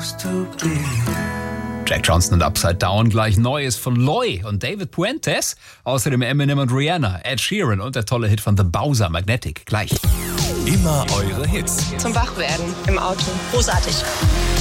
Jack Johnson und Upside Down, gleich Neues von Loy und David Puentes. Außerdem Eminem und Rihanna, Ed Sheeran und der tolle Hit von The Bowser, Magnetic, gleich. Immer eure Hits. Zum Wachwerden im Auto. Großartig.